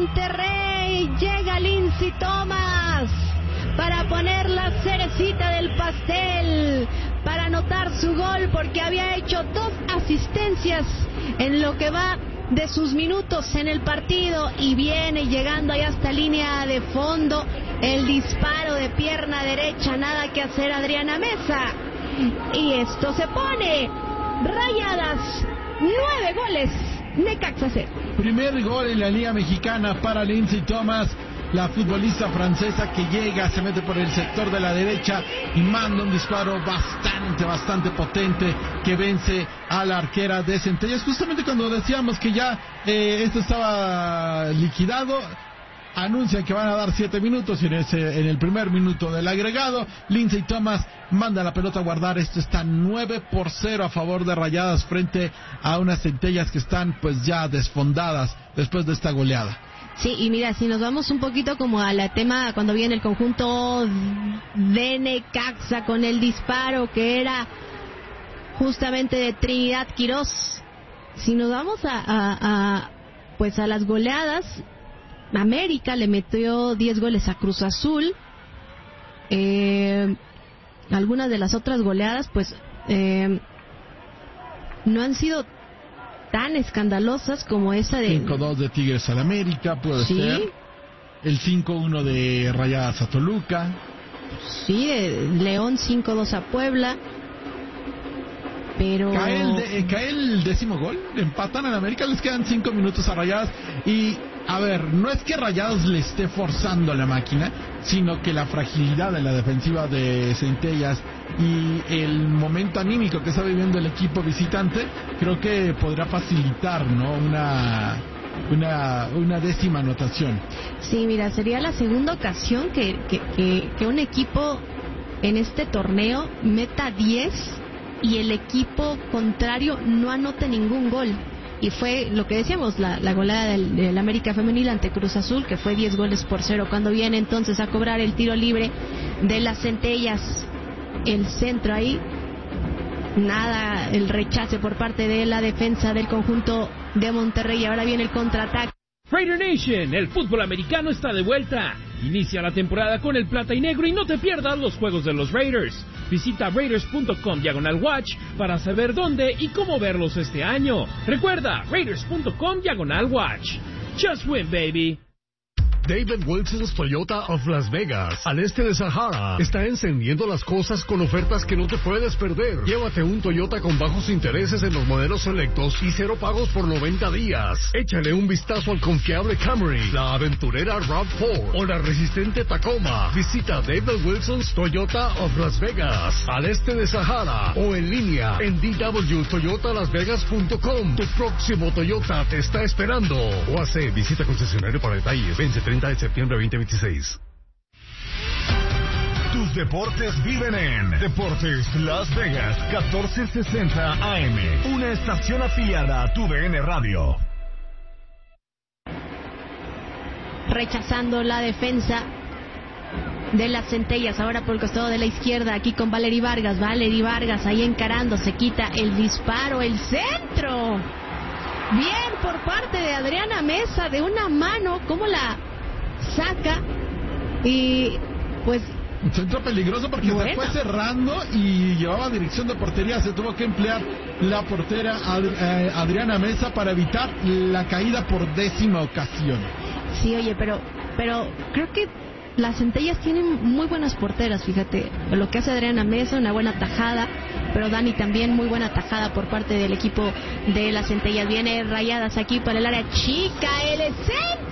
Monterrey. Llega Lindsey Thomas para poner la cerecita del pastel, para anotar su gol, porque había hecho 2 asistencias en lo que va de sus minutos en el partido, y viene llegando allá hasta línea de fondo, el disparo de pierna derecha, nada que hacer Adriana Mesa, y esto se pone Rayadas 9 goles, Necaxa 0. Primer gol en la Liga Mexicana para Lindsey Thomas, la futbolista francesa que llega, se mete por el sector de la derecha y manda un disparo bastante potente que vence a la arquera de Centellas. Justamente cuando decíamos que ya esto estaba liquidado, anuncian que van a dar 7 minutos y en el primer minuto del agregado, Lindsey Thomas manda la pelota a guardar. Esto está 9-0 a favor de Rayadas frente a unas Centellas que están pues ya desfondadas después de esta goleada. Sí, y mira, si nos vamos un poquito como a la tema cuando viene el conjunto de Necaxa con el disparo que era justamente de Trinidad Quirós, si nos vamos pues a las goleadas, América le metió 10 goles a Cruz Azul. Algunas de las otras goleadas pues no han sido tan escandalosas como esa de 5-2 de Tigres al América, puede ser. El 5-1 de Rayadas a Toluca. Sí, de León 5-2 a Puebla. Pero cae el 10º gol, empatan al América, les quedan 5 minutos a Rayadas. Y a ver, no es que Rayadas le esté forzando a la máquina, sino que la fragilidad de la defensiva de Centellas y el momento anímico que está viviendo el equipo visitante, creo que podrá facilitar, ¿no?, una 10ª anotación. Sí, mira, sería la segunda ocasión que un equipo en este torneo meta 10 y el equipo contrario no anote ningún gol. Y fue lo que decíamos, la goleada del América Femenil ante Cruz Azul, que fue 10-0. Cuando viene entonces a cobrar el tiro libre de las Centellas, el centro ahí, nada, el rechace por parte de la defensa del conjunto de Monterrey. Ahora viene el contraataque. Raider Nation, el fútbol americano está de vuelta. Inicia la temporada con el plata y negro y no te pierdas los juegos de los Raiders. Visita raiders.com/watch para saber dónde y cómo verlos este año. Recuerda, raiders.com/watch. Just win, baby. David Wilson's Toyota of Las Vegas, al este de Sahara, está encendiendo las cosas con ofertas que no te puedes perder. Llévate un Toyota con bajos intereses en los modelos selectos y 0 pagos por 90 días. Échale un vistazo al confiable Camry, la aventurera RAV4 o la resistente Tacoma. Visita David Wilson's Toyota of Las Vegas, al este de Sahara, o en línea en dwtoyotalasvegas.com. Tu próximo Toyota te está esperando. O hace visita concesionario para detalles. Vence 30 de septiembre de 2026. Tus deportes viven en Deportes Las Vegas 1460 AM, una estación afiliada a tu DN Radio. Rechazando la defensa de las Centellas, ahora por el costado de la izquierda, aquí con Valery Vargas ahí encarando, se quita el disparo, el centro, bien por parte de Adriana Mesa, de una mano, cómo la saca, y pues un centro peligroso porque se fue cerrando y llevaba dirección de portería. Se tuvo que emplear la portera Adriana Mesa para evitar la caída por 10ª ocasión. Sí, oye, pero creo que las Centellas tienen muy buenas porteras, fíjate, lo que hace Adriana Mesa, una buena tajada, pero Dani también muy buena tajada por parte del equipo de las Centellas. Viene Rayadas aquí para el área chica, el centro